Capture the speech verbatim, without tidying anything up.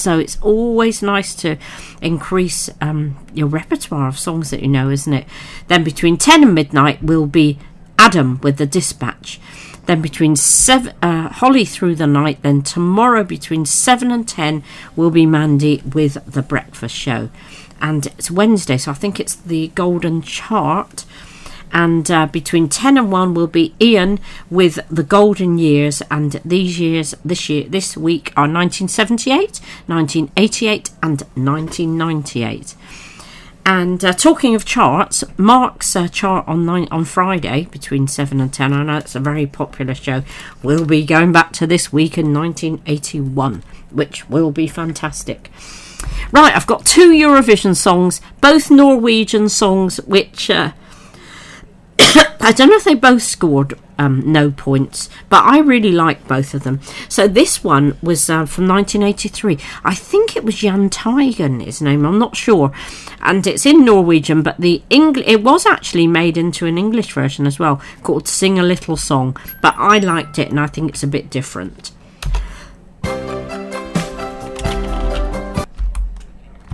So it's always nice to increase um, your repertoire of songs that you know, isn't it? Then between ten and midnight will be Adam with The Dispatch. Then between seven, uh, Holly Through the Night. Then tomorrow between seven and ten will be Mandy with The Breakfast Show. And it's Wednesday, so I think it's the Golden Chart. And uh, between ten and one will be Ian with The Golden Years. And these years, this year, this week are nineteen seventy-eight, nineteen eighty-eight and nineteen ninety-eight. And uh, talking of charts, Mark's uh, chart on nine, on Friday between seven and ten, I know it's a very popular show, will be going back to this week in nineteen eighty-one, which will be fantastic. Right, I've got two Eurovision songs, both Norwegian songs, which... Uh, I don't know if they both scored um, no points, but I really like both of them. So this one was uh, from nineteen eighty-three. I think it was Jan Teigen, his name, I'm not sure. And it's in Norwegian, but the Engl- it was actually made into an English version as well, called Sing a Little Song. But I liked it, and I think it's a bit different.